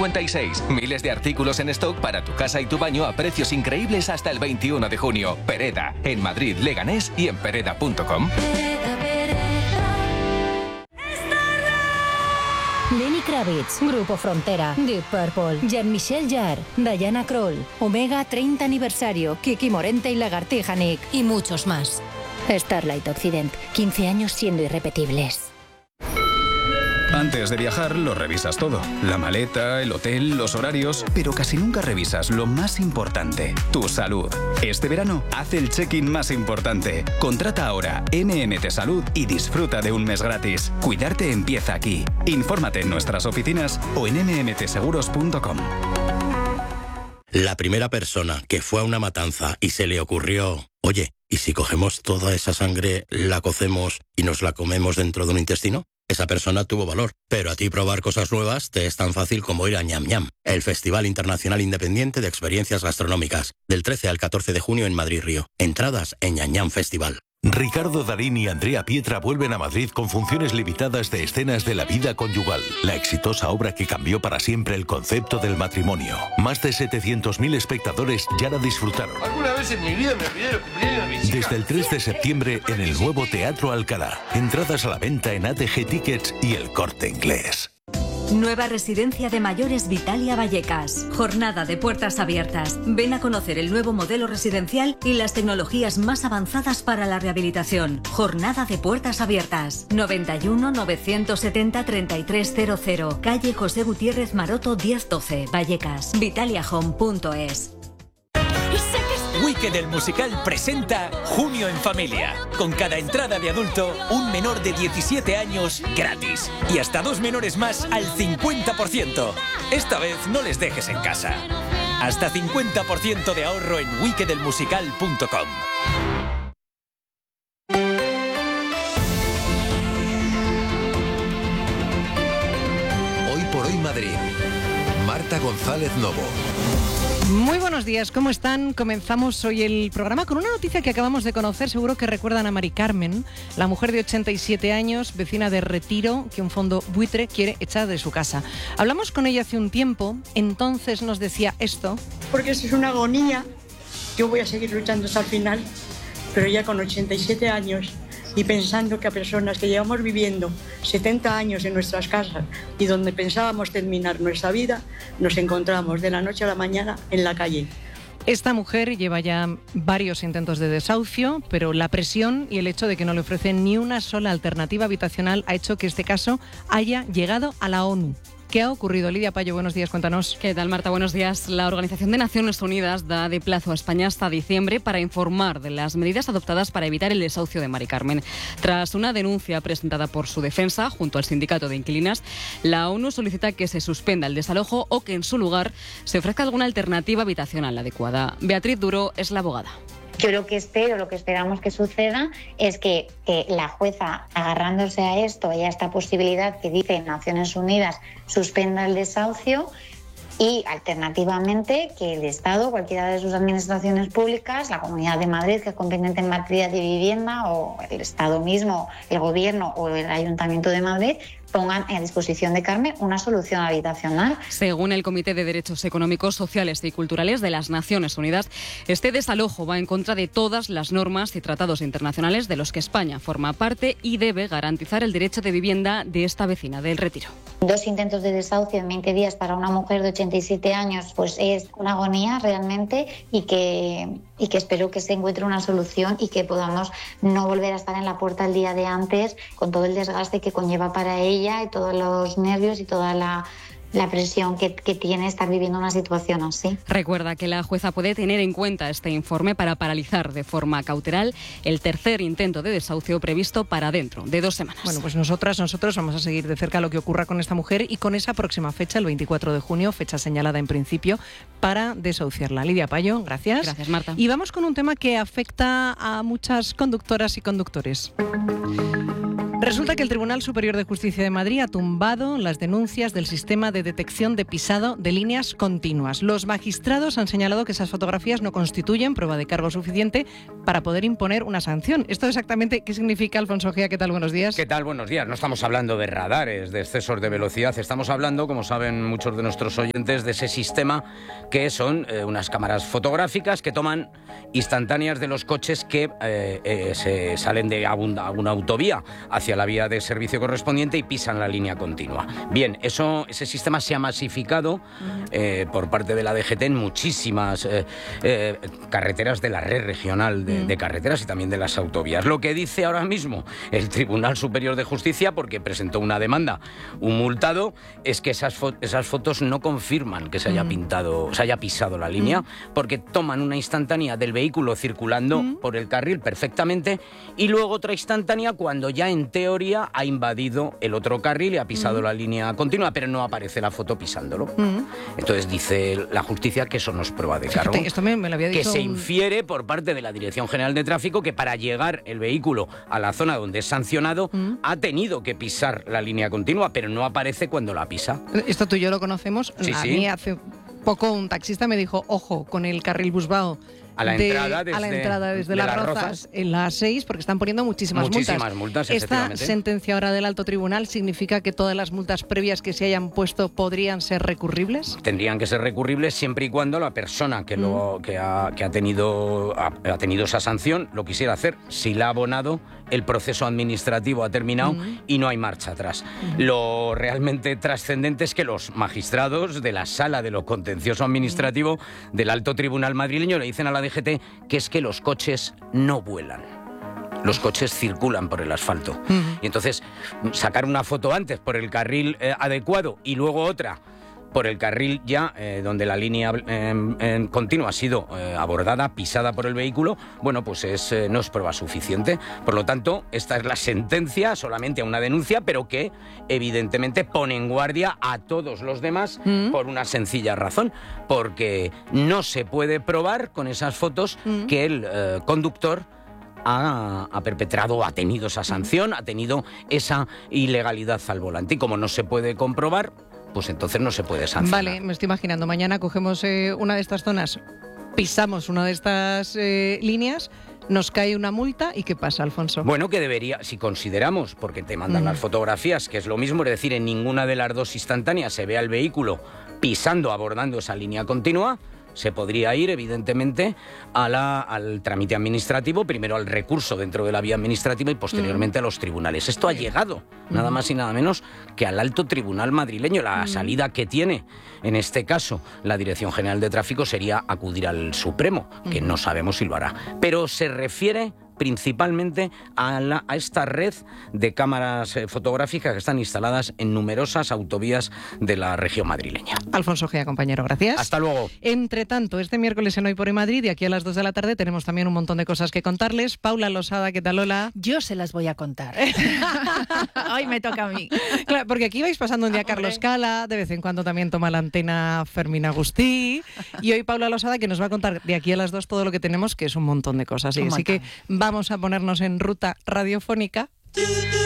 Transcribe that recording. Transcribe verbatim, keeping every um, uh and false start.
cincuenta y seis. Miles de artículos en stock para tu casa y tu baño a precios increíbles hasta el veintiuno de junio. Pereda, en Madrid, Leganés y en pereda punto com. Lenny Kravitz, Grupo Frontera, Deep Purple, Jean-Michel Jarre, Diana Krall, Omega treinta aniversario, Kiki Morente y Lagartija Nick y muchos más. Starlight Occident, quince años siendo irrepetibles. Antes de viajar, lo revisas todo. La maleta, el hotel, los horarios... Pero casi nunca revisas lo más importante, tu salud. Este verano, haz el check-in más importante. Contrata ahora M M T Salud y disfruta de un mes gratis. Cuidarte empieza aquí. Infórmate en nuestras oficinas o en eme eme te seguros punto com. La primera persona que fue a una matanza y se le ocurrió... Oye, ¿y si cogemos toda esa sangre, la cocemos y nos la comemos dentro de un intestino? Esa persona tuvo valor, pero a ti probar cosas nuevas te es tan fácil como ir a Ñam Ñam, el Festival Internacional Independiente de Experiencias Gastronómicas, del trece al catorce de junio en Madrid Río. Entradas en Ñam Ñam Festival. Ricardo Darín y Andrea Pietra vuelven a Madrid con funciones limitadas de escenas de la vida conyugal, la exitosa obra que cambió para siempre el concepto del matrimonio. Más de setecientos mil espectadores ya la disfrutaron. Alguna vez en mi vida me pidieron cumpleaños de mis hijas. Desde el tres de septiembre en el nuevo Teatro Alcalá. Entradas a la venta en A T G Tickets y El Corte Inglés. Nueva residencia de mayores Vitalia Vallecas. Jornada de puertas abiertas. Ven a conocer el nuevo modelo residencial y las tecnologías más avanzadas para la rehabilitación. Jornada de puertas abiertas. noventa y uno, novecientos setenta, treinta y tres cero cero. Calle José Gutiérrez Maroto diez doce. Vallecas. Vitalia Home punto es. Wicked el musical presenta Junio en Familia. Con cada entrada de adulto, un menor de diecisiete años gratis. Y hasta dos menores más al cincuenta por ciento. Esta vez no les dejes en casa. Hasta cincuenta por ciento de ahorro en wicked el musical punto com. Hoy por hoy Madrid. Marta González Novo. Muy buenos días, ¿cómo están? Comenzamos hoy el programa con una noticia que acabamos de conocer. Seguro que recuerdan a Mari Carmen, la mujer de ochenta y siete años, vecina de Retiro, que un fondo buitre quiere echar de su casa. Hablamos con ella hace un tiempo, entonces nos decía esto. Porque eso es una agonía. Yo voy a seguir luchando hasta el final, pero ya con ochenta y siete años y pensando que a personas que llevamos viviendo setenta años en nuestras casas y donde pensábamos terminar nuestra vida, nos encontramos de la noche a la mañana en la calle. Esta mujer lleva ya varios intentos de desahucio, pero la presión y el hecho de que no le ofrecen ni una sola alternativa habitacional ha hecho que este caso haya llegado a la ONU. ¿Qué ha ocurrido? Lidia Payo, buenos días, cuéntanos. ¿Qué tal, Marta? Buenos días. La Organización de Naciones Unidas da de plazo a España hasta diciembre para informar de las medidas adoptadas para evitar el desahucio de Mari Carmen. Tras una denuncia presentada por su defensa junto al sindicato de inquilinas, la ONU solicita que se suspenda el desalojo o que en su lugar se ofrezca alguna alternativa habitacional adecuada. Beatriz Duro es la abogada. Yo lo que espero, lo que esperamos que suceda es que, que la jueza, agarrándose a esto y a esta posibilidad que dice Naciones Unidas, suspenda el desahucio y, alternativamente, que el Estado, cualquiera de sus administraciones públicas, la Comunidad de Madrid, que es competente en materia de vivienda, o el Estado mismo, el Gobierno o el Ayuntamiento de Madrid, pongan a disposición de Carmen una solución habitacional. Según el Comité de Derechos Económicos, Sociales y Culturales de las Naciones Unidas, este desalojo va en contra de todas las normas y tratados internacionales de los que España forma parte y debe garantizar el derecho de vivienda de esta vecina del Retiro. Dos intentos de desahucio en veinte días para una mujer de ochenta y siete años, pues es una agonía realmente, y que, y que espero que se encuentre una solución y que podamos no volver a estar en la puerta el día de antes con todo el desgaste que conlleva para ella y todos los nervios y toda la, la presión que, que tiene estar viviendo una situación así. Recuerda que la jueza puede tener en cuenta este informe para paralizar de forma cautelar el tercer intento de desahucio previsto para dentro de dos semanas. Bueno, pues nosotras, nosotros vamos a seguir de cerca lo que ocurra con esta mujer y con esa próxima fecha, el veinticuatro de junio, fecha señalada en principio para desahuciarla. Lidia Payo, gracias. Gracias, Marta. Y vamos con un tema que afecta a muchas conductoras y conductores. Resulta que el Tribunal Superior de Justicia de Madrid ha tumbado las denuncias del sistema de detección de pisado de líneas continuas. Los magistrados han señalado que esas fotografías no constituyen prueba de cargo suficiente para poder imponer una sanción. ¿Esto exactamente qué significa, Alfonso Gea? ¿Qué tal? Buenos días. ¿Qué tal? Buenos días. No estamos hablando de radares, de excesos de velocidad. Estamos hablando, como saben muchos de nuestros oyentes, de ese sistema que son eh, unas cámaras fotográficas que toman instantáneas de los coches que eh, eh, se salen de alguna autovía hacia la vía de servicio correspondiente y pisan la línea continua. Bien, eso, ese sistema se ha masificado eh, por parte de la D G T en muchísimas eh, eh, carreteras de la red regional de, de carreteras y también de las autovías. Lo que dice ahora mismo el Tribunal Superior de Justicia, porque presentó una demanda, un multado, es que esas, fo esas fotos no confirman que se haya pintado, se haya pisado la línea, porque toman una instantánea del vehículo circulando por el carril perfectamente y luego otra instantánea cuando ya en teoría ha invadido el otro carril y ha pisado mm. la línea continua, pero no aparece la foto pisándolo. Mm. Entonces dice la justicia que eso no es prueba de cargo. Fíjate, esto me, me lo había dicho que se un... infiere por parte de la Dirección General de Tráfico que para llegar el vehículo a la zona donde es sancionado mm. ha tenido que pisar la línea continua, pero no aparece cuando la pisa. Esto tú y yo lo conocemos. Sí, a sí. mí hace poco un taxista me dijo, ojo, con el carril Busbao. A la, de, entrada desde, a la entrada desde de Las las Rozas, Rozas en la A seis, porque están poniendo muchísimas, muchísimas multas. multas. Esta sentencia ahora del Alto Tribunal significa que todas las multas previas que se hayan puesto podrían ser recurribles. Tendrían que ser recurribles siempre y cuando la persona que, lo, que, ha, que ha, tenido, ha, ha tenido esa sanción lo quisiera hacer. Si la ha abonado, el proceso administrativo ha terminado mm. y no hay marcha atrás. Mm. Lo realmente trascendente es que los magistrados de la Sala de lo Contencioso Administrativo mm. del Alto Tribunal madrileño le dicen a la D G T que es que los coches no vuelan. Los coches circulan por el asfalto. Uh-huh. Y entonces, sacar una foto antes por el carril eh, adecuado y luego otra por el carril ya eh, donde la línea eh, en continua ha sido eh, abordada, pisada por el vehículo, bueno, pues es, eh, no es prueba suficiente. Por lo tanto, esta es la sentencia solamente a una denuncia, pero que evidentemente pone en guardia a todos los demás mm. por una sencilla razón, porque no se puede probar con esas fotos mm. que el eh, conductor Ha, ha perpetrado, ha tenido esa sanción, ha tenido esa ilegalidad al volante. Y como no se puede comprobar, pues entonces no se puede sancionar. Vale, me estoy imaginando, mañana cogemos eh, una de estas zonas, pisamos una de estas eh, líneas, nos cae una multa y ¿qué pasa, Alfonso? Bueno, que debería, si consideramos, porque te mandan mm. las fotografías, que es lo mismo, es decir, en ninguna de las dos instantáneas se ve al vehículo pisando, abordando esa línea continua, se podría ir, evidentemente, a la, al trámite administrativo, primero al recurso dentro de la vía administrativa y posteriormente mm. a los tribunales. Esto ha llegado, mm. nada más y nada menos, que al Alto Tribunal madrileño. La mm. salida que tiene, en este caso, la Dirección General de Tráfico sería acudir al Supremo, que mm. no sabemos si lo hará. Pero se refiere principalmente a, la, a esta red de cámaras eh, fotográficas que están instaladas en numerosas autovías de la región madrileña. Alfonso Gea, compañero, gracias. Hasta luego. Entre tanto, este miércoles en Hoy por Hoy Madrid, y aquí a las dos de la tarde tenemos también un montón de cosas que contarles. Paula Losada, ¿qué tal, Lola? Yo se las voy a contar. Hoy me toca a mí. Claro, porque aquí vais pasando un día ah, Carlos Cala, de vez en cuando también toma la antena Fermín Agustí, y hoy Paula Losada, que nos va a contar de aquí a las dos todo lo que tenemos, que es un montón de cosas. Y así que vamos a ponernos en ruta radiofónica.